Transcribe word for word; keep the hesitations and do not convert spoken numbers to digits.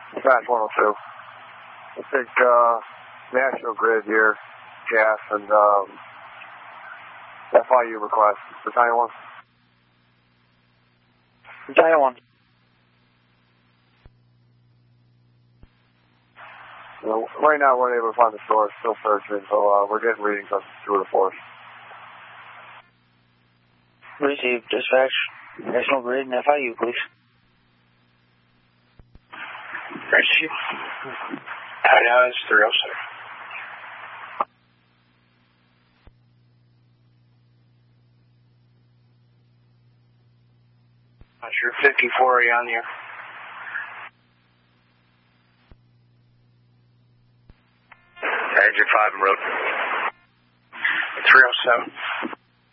Dispatch one oh two. I think uh, National Grid here, gas, and um, F I U request. Battalion one. Battalion one. Well, right now we're unable to find the source, still searching, so uh, we're getting readings on two of the force. Received. Dispatch. National Grid and F I U, please. Received. Now it's three oh six. Roger, fifty-four, are you on the air? Roger, five en route. three oh seven.